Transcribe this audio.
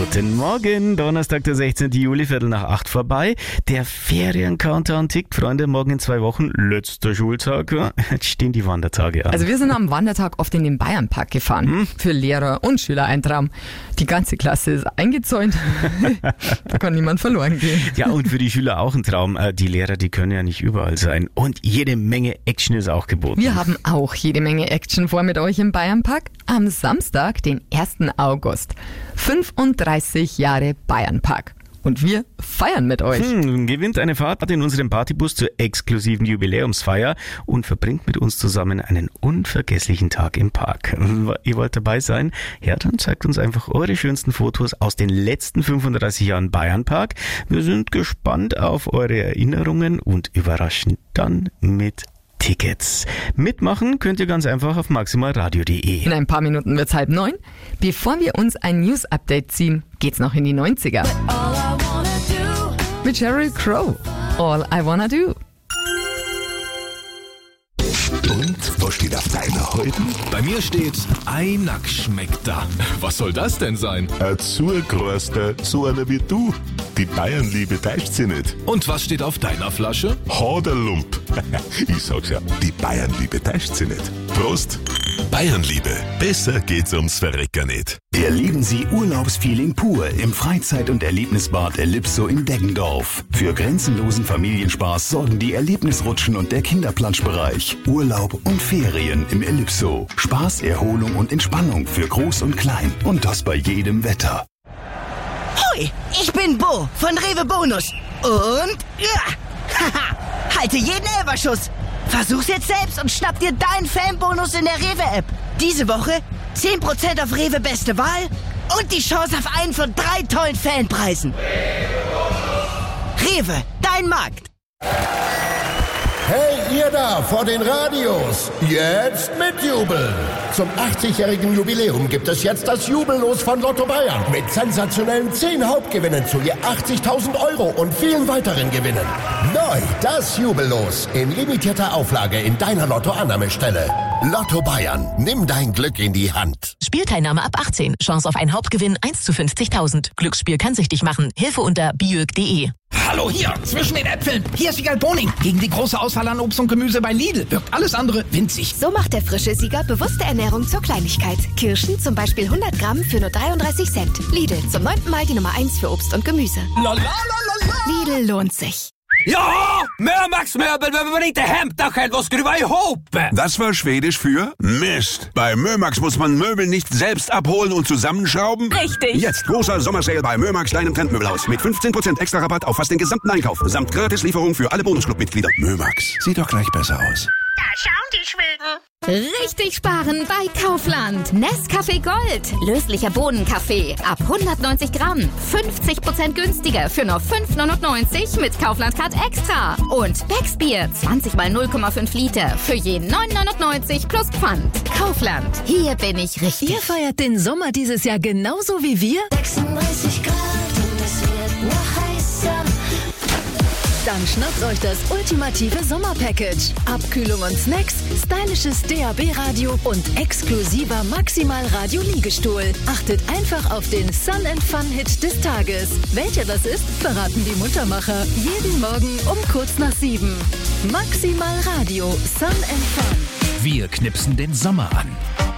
Guten Morgen, Donnerstag, der 16. Juli, 7:45 vorbei. Der Ferien-Countdown tickt, Freunde, morgen in 2 Wochen, letzter Schultag. Jetzt stehen die Wandertage an. Also wir sind am Wandertag oft in den Bayernpark gefahren. Für Lehrer und Schüler ein Traum. Die ganze Klasse ist eingezäunt. Da kann niemand verloren gehen. Ja, und für die Schüler auch ein Traum. Die Lehrer, die können ja nicht überall sein. Und jede Menge Action ist auch geboten. Wir haben auch jede Menge Action vor mit euch im Bayernpark. Am Samstag, den 1. August. 35 Jahre Bayernpark. Und wir feiern mit euch. Gewinnt eine Fahrt in unserem Partybus zur exklusiven Jubiläumsfeier und verbringt mit uns zusammen einen unvergesslichen Tag im Park. Ihr wollt dabei sein? Ja, dann zeigt uns einfach eure schönsten Fotos aus den letzten 35 Jahren Bayernpark. Wir sind gespannt auf eure Erinnerungen und überraschen dann mit Tickets. Mitmachen könnt ihr ganz einfach auf maximalradio.de. In ein paar Minuten wird's 8:30. Bevor wir uns ein News-Update ziehen, geht's noch in die 90er. Mit Sheryl Crow. All I Wanna Do. Und, was steht auf deiner heute? Bei mir steht, Einak schmeckt da. Was soll das denn sein? Ein Zugroster, so einer wie du. Die Bayernliebe täuscht sie nicht. Und was steht auf deiner Flasche? Haderlump. Ich sag's ja, die Bayernliebe täuscht sie nicht. Prost. Bayernliebe, besser geht's ums Verrecken nicht. Erleben Sie Urlaubsfeeling pur im Freizeit- und Erlebnisbad Ellipso in Deggendorf. Für grenzenlosen Familienspaß sorgen die Erlebnisrutschen und der Kinderplanschbereich. Urlaub und Ferien im Ellipso. Spaß, Erholung und Entspannung für Groß und Klein. Und das bei jedem Wetter. Hoi, ich bin Bo von Rewe Bonus. Und haha, halte jeden Elferschuss. Versuch's jetzt selbst und schnapp dir deinen Fanbonus in der Rewe-App. Diese Woche 10% auf Rewe Beste Wahl und die Chance auf einen von 3 tollen Fanpreisen. Rewe, dein Markt. Hey, ihr da vor den Radios, jetzt mitjubeln! Zum 80-jährigen Jubiläum gibt es jetzt das Jubellos von Lotto Bayern mit sensationellen 10 Hauptgewinnen zu je 80.000 Euro und vielen weiteren Gewinnen. Neu das Jubellos in limitierter Auflage in deiner Lotto-Annahmestelle. Lotto Bayern, nimm dein Glück in die Hand. Spielteilnahme ab 18. Chance auf einen Hauptgewinn 1 zu 50.000. Glücksspiel kann süchtig machen. Hilfe unter biög.de. Hallo hier, zwischen den Äpfeln. Hier ist Wiegald Boning. Gegen die große Auswahl an Obst und Gemüse bei Lidl wirkt alles andere winzig. So macht der frische Sieger bewusste Ernährung zur Kleinigkeit. Kirschen zum Beispiel 100 Gramm für nur 33 Cent. Lidl, zum 9. Mal die Nummer 1 für Obst und Gemüse. Lidl lohnt sich. Ja, Mömax Möbel behöver man inte hämta själv och skruva ihop. Das war Schwedisch für Mist. Bei Mömax muss man Möbel nicht selbst abholen und zusammenschrauben. Richtig. Jetzt großer Sommersale bei Mömax, deinem Trendmöbelhaus. Mit 15% extra Rabatt auf fast den gesamten Einkauf. Samt Gratislieferung für alle Bonusclub-Mitglieder. Mömax, sieht doch gleich besser aus. Da schauen die Schweden. Richtig sparen bei Kaufland. Nescafé Gold. Löslicher Bohnenkaffee. Ab 190 Gramm. 50% günstiger für nur 5,99 mit Kaufland-Card Extra. Und Becksbier. 20 mal 0,5 Liter. Für je 9,99 plus Pfand. Kaufland. Hier bin ich richtig. Ihr feiert den Sommer dieses Jahr genauso wie wir? 36 Grad und es wird noch heißer. Dann schnappt euch das ultimative Sommerpackage. Abkühlung und Snacks, stylisches DAB-Radio und exklusiver Maximal-Radio-Liegestuhl. Achtet einfach auf den Sun & Fun-Hit des Tages. Welcher das ist, verraten die Muntermacher. Jeden Morgen um kurz nach 7. Maximal Radio, Sun & Fun. Wir knipsen den Sommer an.